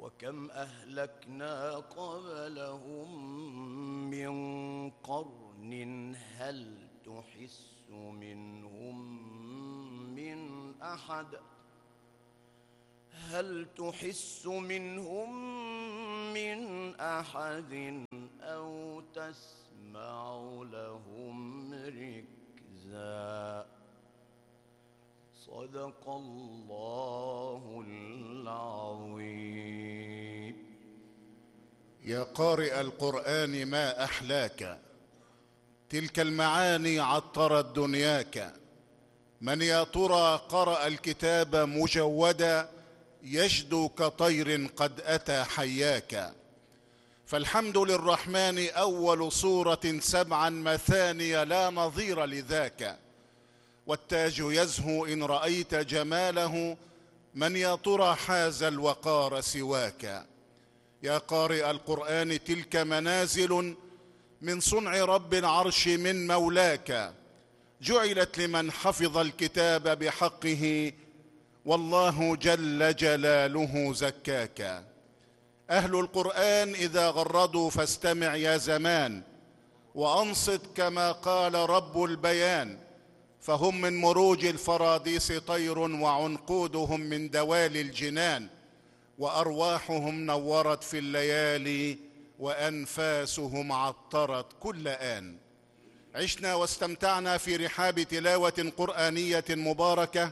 وكم أهلكنا قبلهم من قرن هل تحس منهم من أحد أو تسمع لهم ركزا. صدق الله العظيم. يا قارئ القرآن ما أحلاك، تلك المعاني عطرت دنياك. من يا ترى قرأ الكتاب مجودا، يجدو كطير قد أتى حياك. فالحمد للرحمن أول سورة 7 مثاني لا نظير لذاك، والتاج يزهو إن رأيت جماله، من يا ترى حاز الوقار سواك. يا قارئ القرآن تلك منازل من صنع رب العرش من مولاك، جعلت لمن حفظ الكتاب بحقه، والله جل جلاله زكاك. أهل القرآن إذا غردوا فاستمع يا زمان، وأنصت كما قال رب البيان. فهم من مروج الفراديس طير، وعنقودهم من دوالي الجنان، وأرواحهم نورت في الليالي، وأنفاسهم عطرت كل آن. عشنا واستمتعنا في رحاب تلاوة قرآنية مباركة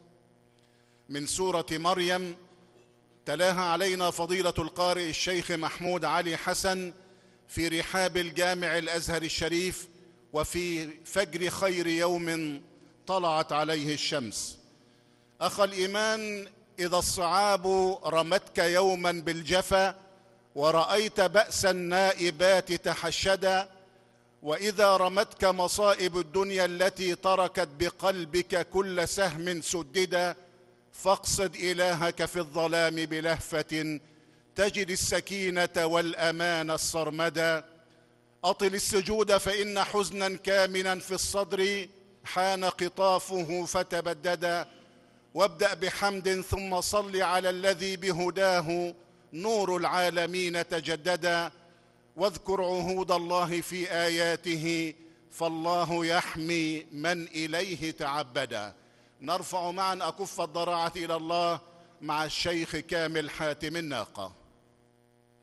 من سورة مريم، تلاها علينا فضيلة القارئ الشيخ محمود علي حسن في رحاب الجامع الأزهر الشريف، وفي فجر خير يوم طلعت عليه الشمس. أخ الإيمان، إذا الصعاب رمتك يوما بالجفا، ورأيت بأس النائبات تحشدا، وإذا رمتك مصائب الدنيا التي تركت بقلبك كل سهم سددا، فاقصد إلهك في الظلام بلهفة، تجد السكينة والأمان الصرمدا. أطل السجود فإن حزنا كامنا في الصدر حان قطافه فتبددا، وابدأ بحمد ثم صل على الذي بهداه نور العالمين تجددا، واذكر عهود الله في آياته، فالله يحمي من إليه تعبدا. نرفع معا أكف الضراعة إلى الله مع الشيخ كامل حاتم الناقة.